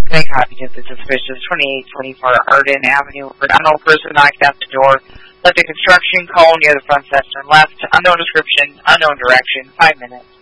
They copied of the suspicious 2824 Arden Avenue. Unknown person knocked at the door. Left a construction cone near the front steps and left. Unknown description, unknown direction. 5 minutes.